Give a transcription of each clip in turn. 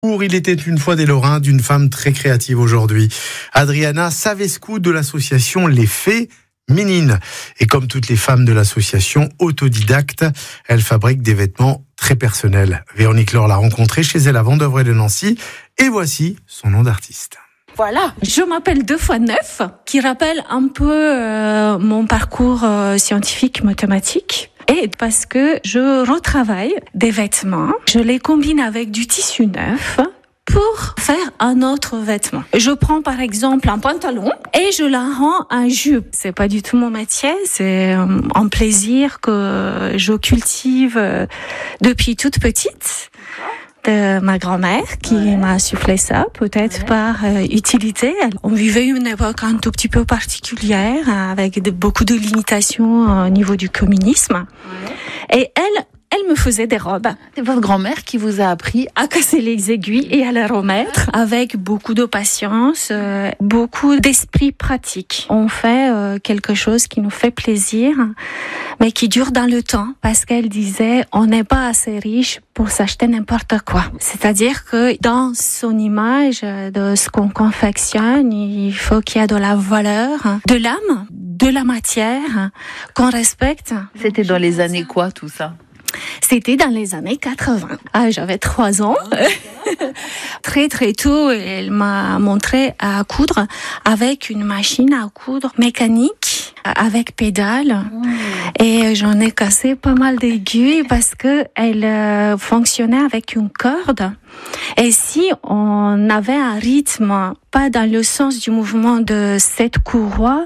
Il était une fois des Lorrains, d'une femme très créative aujourd'hui. Adriana Savescu de l'association Les Fées Minines. Et comme toutes les femmes de l'association autodidacte, elle fabrique des vêtements très personnels. Véronique Laure l'a rencontrée chez elle à Vendeuvre de Nancy. Et voici son nom d'artiste. Voilà, je m'appelle 2x9, qui rappelle un peu mon parcours scientifique mathématique. Et parce que je retravaille des vêtements, je les combine avec du tissu neuf pour faire un autre vêtement. Je prends par exemple un pantalon et je la rends un jupe. C'est pas du tout mon métier, c'est un plaisir que je cultive depuis toute petite. De ma grand-mère qui m'a soufflé ça, peut-être par utilité. On vivait une époque un tout petit peu particulière avec beaucoup de limitations au niveau du communisme. Et elle me faisait des robes. C'est votre grand-mère qui vous a appris à casser les aiguilles et à les remettre avec beaucoup de patience, beaucoup d'esprit pratique. On fait quelque chose qui nous fait plaisir, mais qui dure dans le temps, parce qu'elle disait on n'est pas assez riche pour s'acheter n'importe quoi. C'est-à-dire que dans son image de ce qu'on confectionne, il faut qu'il y ait de la valeur, de l'âme, de la matière, qu'on respecte. C'était dans les années quoi tout ça ? C'était dans les années 80. J'avais 3 ans. Très très tôt, elle m'a montré à coudre avec une machine à coudre mécanique, avec pédale. Et j'en ai cassé pas mal d'aiguilles parce que elle fonctionnait avec une corde. Et si on avait un rythme pas dans le sens du mouvement de cette courroie,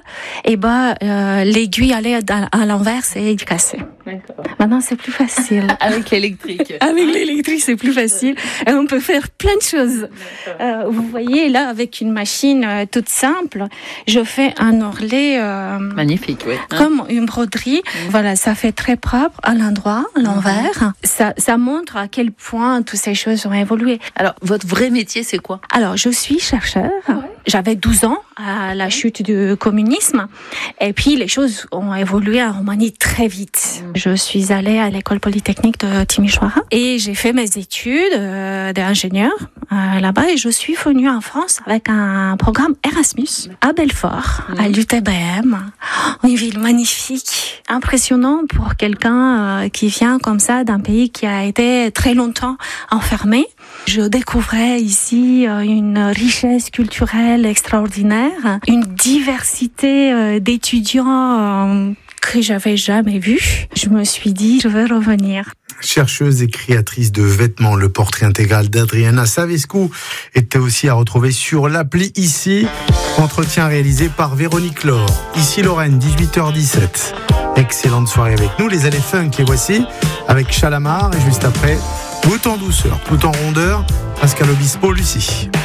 l'aiguille allait à l'envers et cassait. Maintenant, c'est plus facile. Avec l'électrique. Avec l'électrique, c'est plus facile. Et on peut faire plein de choses. Vous voyez, là, avec une machine toute simple, je fais un ourlet magnifique, oui. Comme une broderie. Voilà, ça fait très propre à l'endroit, à l'envers. Ça montre à quel point toutes ces choses ont évolué. Alors, votre vrai métier, c'est quoi ? Alors, je suis chercheur. J'avais 12 ans à la chute du communisme. Et puis, les choses ont évolué en Roumanie très vite. Je suis allée à l'école polytechnique de Timișoara et j'ai fait mes études d'ingénieur là-bas. Et je suis venue en France avec un programme Erasmus à Belfort, à l'UTBM. Une ville magnifique, impressionnant pour quelqu'un qui vient comme ça d'un pays qui a été très longtemps enfermé. Je découvrais ici une richesse culturelle extraordinaire, une diversité d'étudiants que j'avais jamais vue. Je me suis dit, je veux revenir. Chercheuse et créatrice de vêtements, le portrait intégral d'Adriana Savescu était aussi à retrouver sur l'appli ici. Entretien réalisé par Véronique Laure. Ici Lorraine, 18h17. Excellente soirée avec nous, les allées funk. Et voici avec Chalamar et juste après, tout en douceur, tout en rondeur, Pascal Obispo, Lucie.